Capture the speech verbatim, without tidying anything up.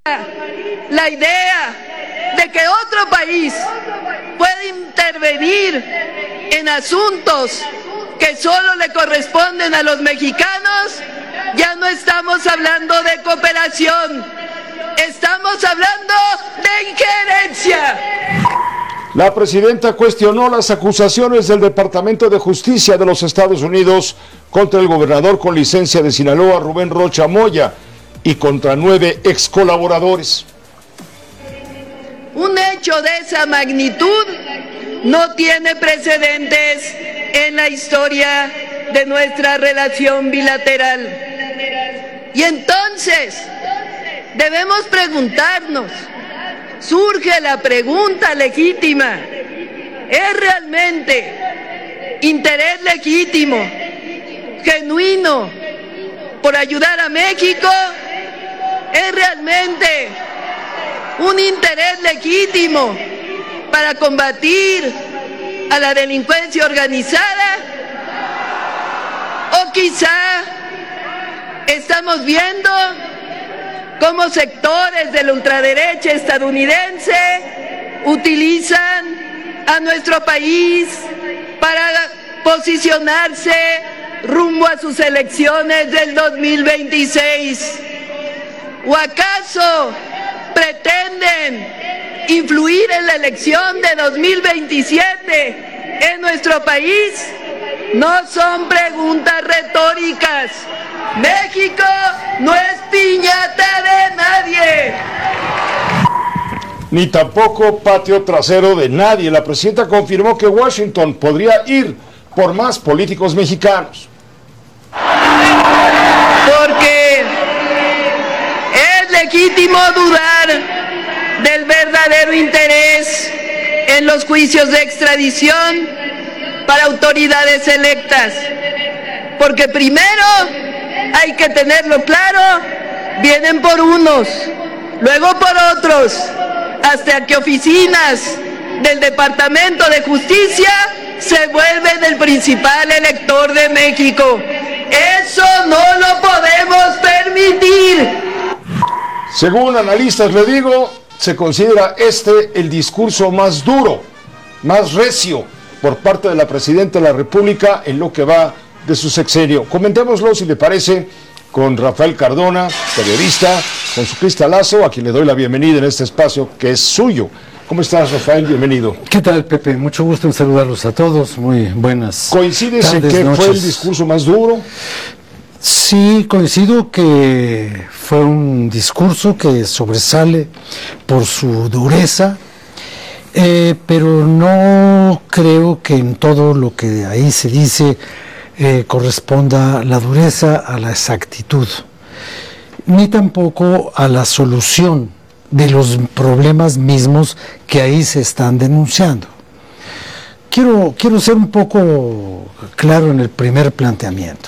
la idea de que otro país puede intervenir en asuntos que solo le corresponden a los mexicanos, ya no estamos hablando de cooperación, estamos hablando de injerencia. La presidenta cuestionó las acusaciones del Departamento de Justicia de los Estados Unidos contra el gobernador con licencia de Sinaloa, Rubén Rocha Moya, y contra nueve ex colaboradores. Un hecho de esa magnitud no tiene precedentes en la historia de nuestra relación bilateral. Y entonces debemos preguntarnos, surge la pregunta legítima, ¿es realmente interés legítimo, genuino, por ayudar a México? ¿Es realmente un interés legítimo para combatir a la delincuencia organizada? ¿O quizá estamos viendo cómo sectores de la ultraderecha estadounidense utilizan a nuestro país para posicionarse rumbo a sus elecciones del dos mil veintiséis? ¿O acaso pretenden influir en la elección de dos mil veintisiete en nuestro país? No son preguntas retóricas. México no es piñata de nadie. Ni tampoco patio trasero de nadie. La presidenta confirmó que Washington podría ir por más políticos mexicanos. Porque es legítimo dudar del verdadero interés en los juicios de extradición para autoridades electas. Porque primero, hay que tenerlo claro, vienen por unos, luego por otros, hasta que oficinas del Departamento de Justicia se vuelven el principal elector de México. Eso no lo podemos permitir. Según analistas, le digo, se considera este el discurso más duro, más recio por parte de la presidenta de la República en lo que va de su sexenio. Comentémoslo, si le parece, con Rafael Cardona, periodista, con su cristalazo, a quien le doy la bienvenida en este espacio que es suyo. ¿Cómo estás, Rafael? Bienvenido. ¿Qué tal, Pepe? Mucho gusto en saludarlos a todos. Muy buenas ¿Coincides tardes, en que noches. fue el discurso más duro? Sí, coincido que fue un discurso que sobresale por su dureza, eh, pero no creo que en todo lo que ahí se dice eh, corresponda la dureza a la exactitud, ni tampoco a la solución de los problemas mismos que ahí se están denunciando. Quiero, quiero ser un poco claro en el primer planteamiento.